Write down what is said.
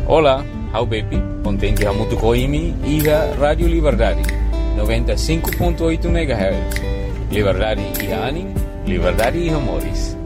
Olá, how baby, contente a muito coimi e a Rádio Liberdade, 95.8 MHz. Liberdade e ânimo, liberdade e amores.